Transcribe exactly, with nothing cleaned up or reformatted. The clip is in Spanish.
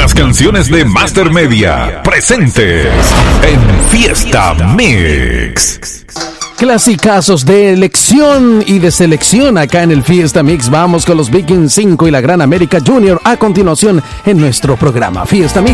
Las canciones de Master Media, presentes en Fiesta Mix. Clasicazos de elección y de selección acá en el Fiesta Mix. Vamos con los Vikings cinco y la Gran América Junior a continuación en nuestro programa Fiesta Mix.